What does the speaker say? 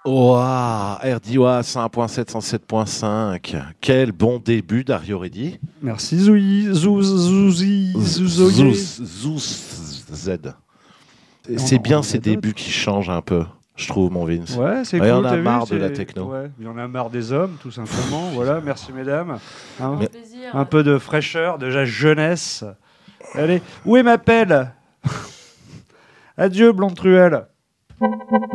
Ouah, RDOA 1.7, 107.5. Quel bon début, Dario Reddy. Merci Zouzi, Zouzoye. Zouz Z. C'est bien ces débuts qui changent un peu, je trouve, mon Vince. Ouais, c'est cool. cool. On a marre vu, de la techno. Ouais, il y en a marre des hommes, tout simplement. Voilà, merci mesdames. Hein, plaisir. Un peu de fraîcheur, de la jeunesse. Allez, où est ma pelle? Adieu, blonde truelle.